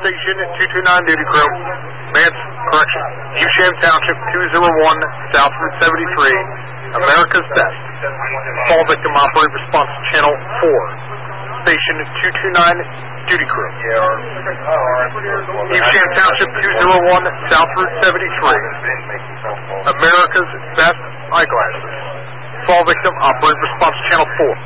Station 229 duty crew. Correction. Evesham Township 201 South Route 73. America's Best. Fall victim operate response channel 4. Station 229 duty crew. Evesham Township 201 South Route 73. America's Best eyeglasses. Fall victim operate response channel 4.